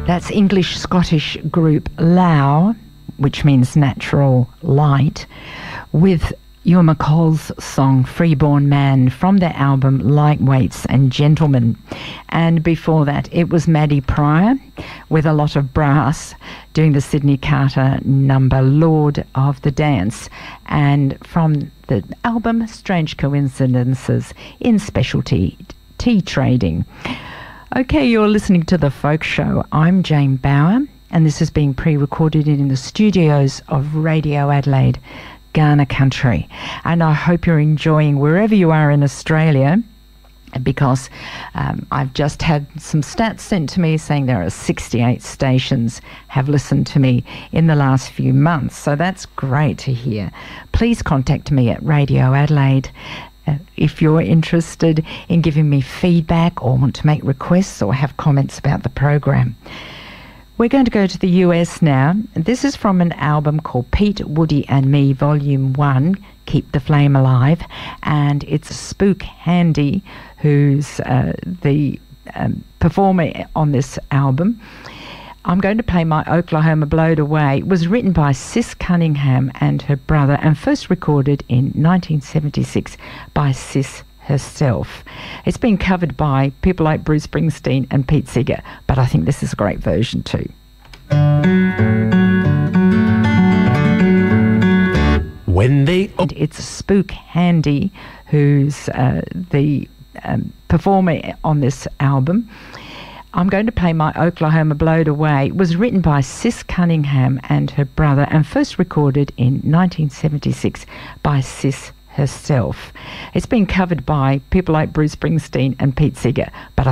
That's English-Scottish group Lau, which means natural light, with Ewan MacColl's song Freeborn Man from their album Lightweights and Gentlemen. And before that, it was Maddie Pryor with a lot of brass doing the Sydney Carter number Lord of the Dance, and from the album Strange Coincidences in Specialty Tea Trading. Okay, you're listening to The Folk Show. I'm Jane Bauer, and this is being pre-recorded in the studios of Radio Adelaide, Ghana Country. And I hope you're enjoying wherever you are in Australia, because I've just had some stats sent to me saying there are 68 stations have listened to me in the last few months. So that's great to hear. Please contact me at Radio Adelaide if you're interested in giving me feedback or want to make requests or have comments about the program. We're going to go to the US now. This is from an album called Pete, Woody and Me Volume 1, Keep the Flame Alive, and it's Spook Handy, who's the performer on this album. I'm going to play My Oklahoma Blowed Away. It was written by Sis Cunningham and her brother and first recorded in 1976 by Sis herself. It's been covered by people like Bruce Springsteen and Pete Seeger, but I think this is a great version too. It's Spook Handy, who's the performer on this album. I'm going to play My Oklahoma Blowed Away. It was written by Sis Cunningham and her brother and first recorded in 1976 by Sis herself. It's been covered by people like Bruce Springsteen and Pete Seeger, but I